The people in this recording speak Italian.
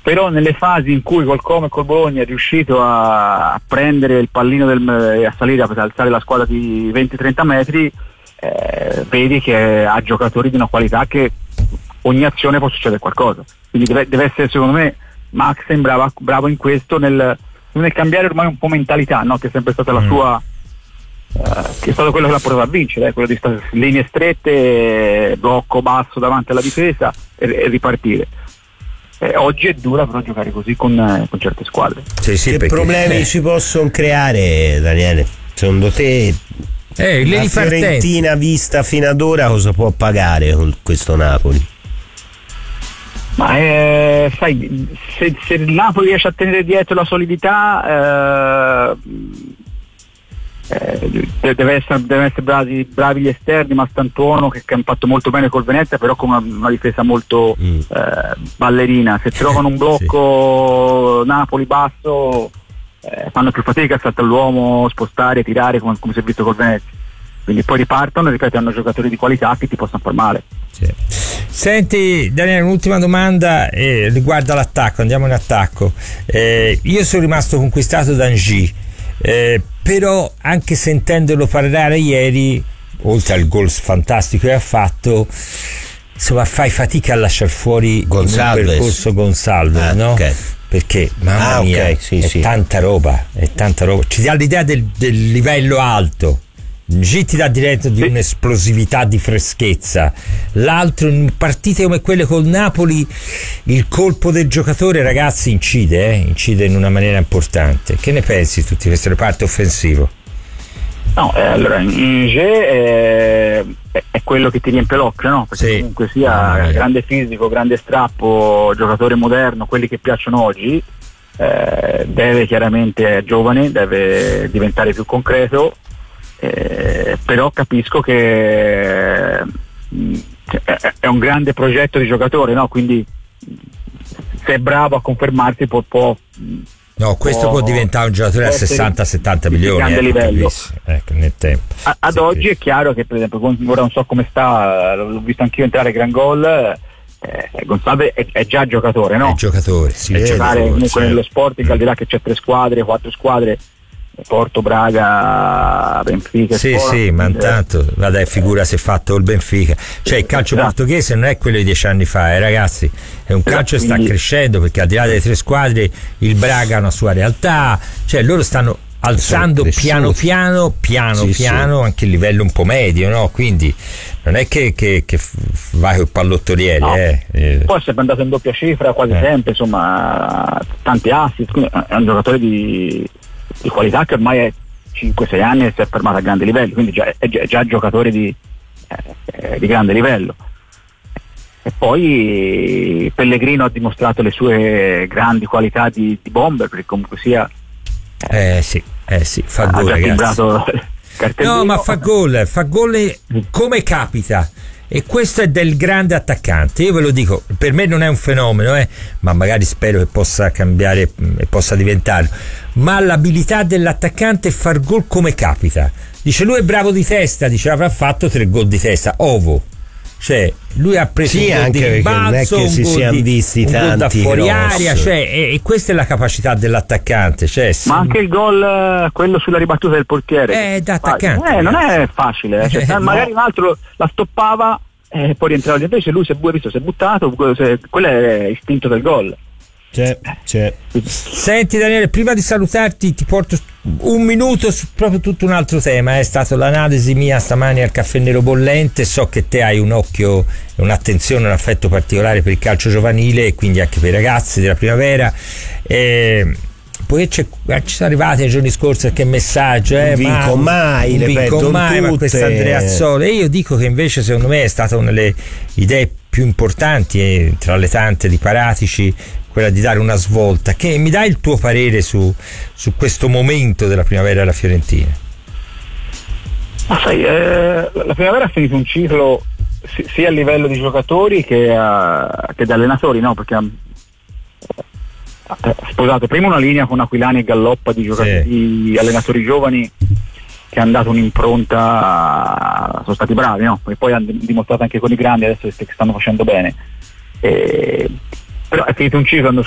però nelle fasi in cui col Como e col Bologna è riuscito a prendere il pallino e a salire, a alzare la squadra di 20-30 metri, vedi che ha giocatori di una qualità che ogni azione può succedere qualcosa, quindi deve essere, secondo me, Maxen bravo in questo, nel cambiare ormai un po' mentalità, no? Che è sempre stata la sua, che è stato quello che l'ha portato a vincere, quello di stare linee strette, blocco basso davanti alla difesa e ripartire. Oggi è dura però giocare così con certe squadre. Sì, che problemi ci possono creare, Daniele? Secondo te la Fiorentina vista fino ad ora cosa può pagare con questo Napoli? Ma sai, se il Napoli riesce a tenere dietro la solidità, devono essere bravi gli esterni, Mastantuono che ha fatto molto bene col Venezia, però con una difesa molto ballerina. Se trovano un blocco Napoli basso, fanno più fatica a saltare l'uomo, spostare, tirare come si è visto col Venezia. Quindi poi ripartono e ripeto, hanno giocatori di qualità che ti possono far male. Senti Daniele, un'ultima domanda riguarda l'attacco, andiamo in attacco. Io sono rimasto conquistato da N'Jie, però anche sentendolo parlare ieri, oltre al gol fantastico che ha fatto, insomma fai fatica a lasciare fuori Gonçalves. Il percorso Gonçalves, no? Okay. Perché mamma mia, è tanta roba, ci dà l'idea del livello alto. N'Jie ti dà diretto di un'esplosività, di freschezza. L'altro, in partite come quelle col Napoli, il colpo del giocatore, ragazzi, incide in una maniera importante. Che ne pensi tutti questo reparto offensivo? No, allora N'Jie è quello che ti riempie l'occhio, no? Perché comunque sia grande fisico, grande strappo, giocatore moderno, quelli che piacciono oggi. Deve chiaramente, è giovane, deve diventare più concreto. Però capisco che è un grande progetto di giocatore, no? Quindi se è bravo a confermarsi può diventare un giocatore a 60-70 milioni grande livello. Nel tempo. Ad oggi è chiaro che, per esempio, ora non so come sta, l'ho visto anch'io entrare gran gol. Gonçalves è già giocatore, no? È giocatore, giocare comunque nello Sporting, al di là che c'è 3 squadre, 4 squadre, Porto, Braga, Benfica. Sì, ma intanto figura se è fatto il Benfica. Cioè il calcio portoghese non è quello di 10 anni fa, ragazzi, è un calcio che sta crescendo, perché al di là delle 3 squadre il Braga ha una sua realtà, cioè loro stanno alzando piano piano anche il livello un po' medio, no? Quindi non è che vai col pallottoliere. No. Poi è sempre andato in doppia cifra quasi sempre, insomma, tanti assist, quindi è un giocatore di qualità che ormai è 5-6 anni e si è fermato a grande livello, quindi è già giocatore di grande livello. E poi Pellegrino ha dimostrato le sue grandi qualità di bomber, perché comunque sia fa gol, ragazzi. No, ma fa gol come capita. E questo è del grande attaccante, io ve lo dico, per me non è un fenomeno, ma magari spero che possa cambiare e possa diventarlo, ma l'abilità dell'attaccante è far gol come capita. Dice, lui è bravo di testa, dice, avrà fatto 3 gol di testa, cioè lui ha preso un gol di rimbalzo, non è che si siano visti tanti da fuori aria, e questa è la capacità dell'attaccante, ma anche il gol, quello sulla ribattuta del portiere, da attaccante, non è facile, magari un altro la stoppava e poi rientrava, invece lui si è buttato, quello è istinto del gol. C'è. Senti Daniele, prima di salutarti ti porto un minuto su proprio tutto un altro tema. È stata l'analisi mia stamani al Caffè Nero Bollente, so che te hai un occhio, un'attenzione, un affetto particolare per il calcio giovanile e quindi anche per i ragazzi della primavera, poi ci sono arrivati nei giorni scorsi anche messaggio, non vinco mai, ma questa Andrea Zola, e io dico che invece secondo me è stata una delle idee più importanti tra le tante di Paratici, quella di dare una svolta. Che mi dai il tuo parere su questo momento della primavera della Fiorentina? Ma sai, la primavera ha finito un ciclo sia a livello di giocatori che di allenatori, no? Perché ha sposato prima una linea con Aquilani e Galloppa di giocatori, di allenatori giovani, che hanno dato un'impronta, sono stati bravi, no? E poi hanno dimostrato anche con i grandi adesso che stanno facendo bene. Però è finito un ciclo